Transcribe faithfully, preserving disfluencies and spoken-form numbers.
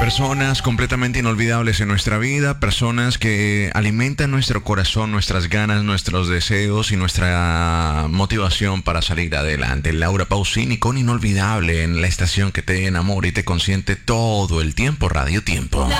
Personas completamente inolvidables en nuestra vida, personas que alimentan nuestro corazón, nuestras ganas, nuestros deseos y nuestra motivación para salir adelante. Laura Pausini con Inolvidable en la estación que te enamora y te consiente todo el tiempo, Radio Tiempo.